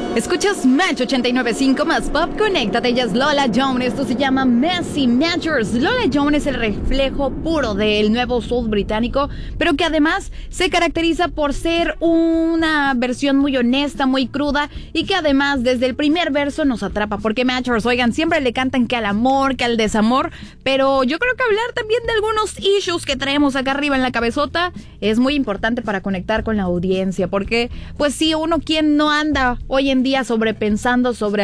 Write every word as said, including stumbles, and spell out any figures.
Escuchas Match ochenta y nueve punto cinco más Pop, conéctate. Ella es Lola Jones. Esto se llama Messy Matchers. Lola Jones es el reflejo puro del nuevo soul británico, pero que además se caracteriza por ser una versión muy honesta, muy cruda, y que además desde el primer verso nos atrapa. Porque Matchers, oigan, siempre le cantan que al amor, que al desamor, pero yo creo que hablar también de algunos issues que traemos acá arriba en la cabezota es muy importante para conectar con la audiencia. Porque, pues sí, uno quien no anda hoy en día sobrepensando sobre